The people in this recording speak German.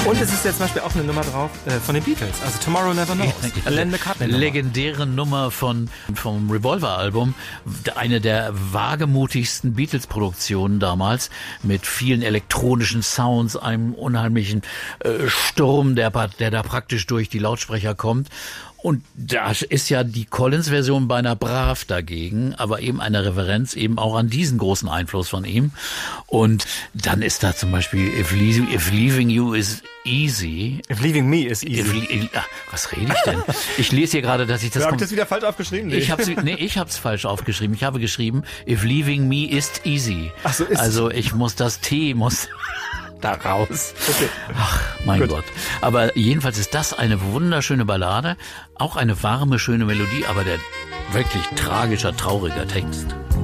Und es ist jetzt zum Beispiel auch eine Nummer drauf von den Beatles, also Tomorrow Never Knows. Lennon McCartney Nummer. Legendäre Nummer vom Revolver-Album. Eine der wagemutigsten Beatles-Produktionen damals mit vielen elektronischen Sounds, einem unheimlichen Sturm, der da praktisch durch die Lautsprecher kommt. Und da ist ja die Collins-Version beinahe brav dagegen, aber eben eine Referenz eben auch an diesen großen Einfluss von ihm. Und dann ist da zum Beispiel If Leaving You is Easy. If Leaving Me is Easy. Was rede ich denn? Ich lese hier gerade, dass ich das... Du hast das wieder falsch aufgeschrieben? Ich hab's falsch aufgeschrieben. Ich habe geschrieben, If Leaving Me is Easy. Ach so, ist also ich muss das T da raus. Okay. Ach, mein Gott. Aber jedenfalls ist das eine wunderschöne Ballade, auch eine warme, schöne Melodie, aber der wirklich tragischer, trauriger Text.